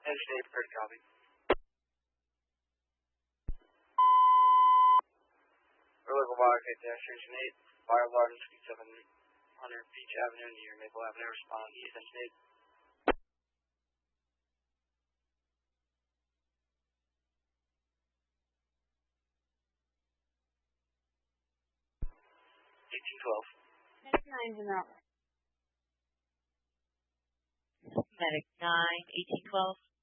Interstate, first copy. We're local water, Station 8, fire alarm 6700 Beach Avenue near Maple Avenue, respond East Interstate. 1812. Medic 9's in route. Medic 9, 1812.